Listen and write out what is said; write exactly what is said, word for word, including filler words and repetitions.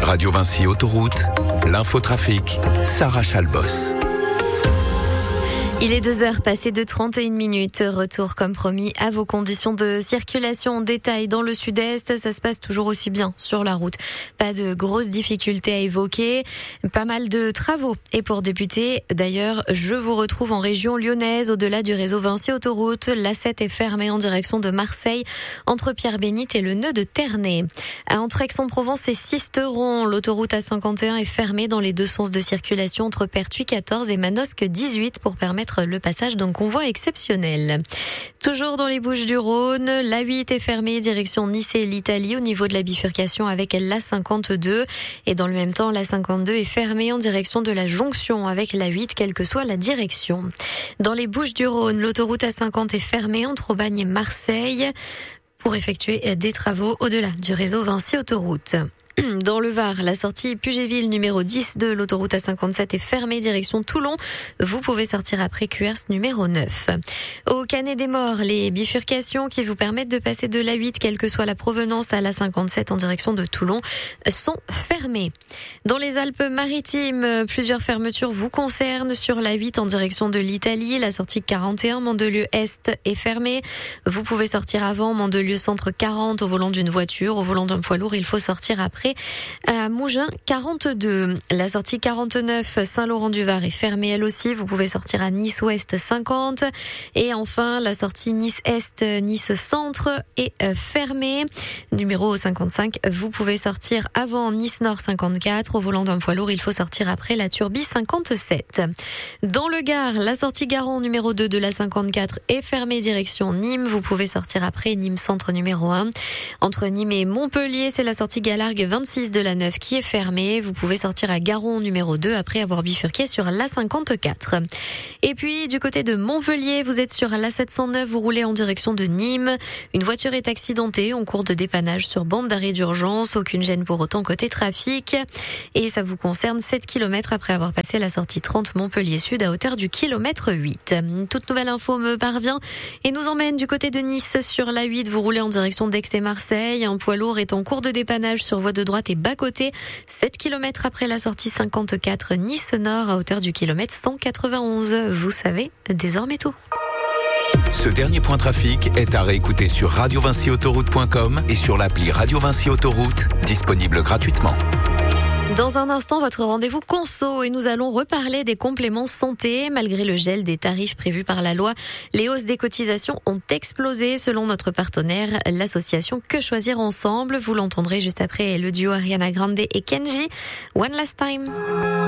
Radio Vinci Autoroute, l'infotrafic, Sarah Chalbos. Il est deux heures passées de trente et une minutes. Retour comme promis à vos conditions de circulation en détail dans le sud-est. Ça se passe toujours aussi bien sur la route. Pas de grosses difficultés à évoquer. Pas mal de travaux. Et pour débuter, d'ailleurs, je vous retrouve en région lyonnaise, au-delà du réseau Vinci Autoroute. L'A sept est fermée en direction de Marseille, entre Pierre-Bénite et le nœud de Ternay. Entre Aix-en-Provence et Sisteron, l'autoroute A cinquante et un est fermée dans les deux sens de circulation entre Pertuis quatorze et Manosque dix-huit pour permettre le passage d'un convoi exceptionnel. Toujours dans les Bouches-du-Rhône, l'A huit est fermée direction Nice et l'Italie au niveau de la bifurcation avec l'A cinquante-deux. Et dans le même temps, l'A cinquante-deux est fermée en direction de la jonction avec l'A huit, quelle que soit la direction. Dans les Bouches-du-Rhône, l'autoroute A cinquante est fermée entre Aubagne et Marseille pour effectuer des travaux au-delà du réseau Vinci Autoroute. Dans le Var, la sortie Pugéville numéro dix de l'autoroute A cinquante-sept est fermée direction Toulon. Vous pouvez sortir après Cuers numéro neuf. Au Canet des Morts, les bifurcations qui vous permettent de passer de l'A huit, quelle que soit la provenance, à l'A cinquante-sept en direction de Toulon, sont fermées. Dans les Alpes-Maritimes, plusieurs fermetures vous concernent. Sur l'A huit en direction de l'Italie, la sortie quarante et un Mandelieu-Est est fermée. Vous pouvez sortir avant Mandelieu-Centre quarante au volant d'une voiture. Au volant d'un poids lourd, il faut sortir après. À Mougins, quarante-deux. La sortie quarante-neuf, Saint-Laurent-du-Var est fermée elle aussi. Vous pouvez sortir à Nice-Ouest cinquante. Et enfin, la sortie Nice-Est, Nice-Centre est fermée. Numéro cinquante-cinq, vous pouvez sortir avant Nice-Nord cinquante-quatre. Au volant d'un poids lourd, il faut sortir après la Turbie cinquante-sept. Dans le Gard, la sortie Garon numéro deux de la cinquante-quatre est fermée direction Nîmes. Vous pouvez sortir après Nîmes-Centre numéro un. Entre Nîmes et Montpellier, c'est la sortie Galargue vingt-six de la neuf qui est fermée. Vous pouvez sortir à Garon numéro deux après avoir bifurqué sur l'A cinquante-quatre. Et puis du côté de Montpellier, vous êtes sur l'A sept cent neuf, vous roulez en direction de Nîmes. Une voiture est accidentée en cours de dépannage sur bande d'arrêt d'urgence. Aucune gêne pour autant côté trafic. Et ça vous concerne sept kilomètres après avoir passé la sortie trente Montpellier Sud à hauteur du kilomètre huit. Toute nouvelle info me parvient et nous emmène du côté de Nice sur l'A huit. Vous roulez en direction d'Aix et Marseille. Un poids lourd est en cours de dépannage sur voie de droite et bas-côté, sept kilomètres après la sortie cinquante-quatre Nice-Nord à hauteur du kilomètre cent quatre-vingt-onze. Vous savez désormais tout. Ce dernier point trafic est à réécouter sur radio vinci autoroute point com et sur l'appli Radio Vinci Autoroute, disponible gratuitement. Dans un instant, votre rendez-vous conso et nous allons reparler des compléments santé. Malgré le gel des tarifs prévus par la loi, les hausses des cotisations ont explosé selon notre partenaire, l'association Que Choisir Ensemble. Vous l'entendrez juste après le duo Ariana Grande et Kenji. One Last Time.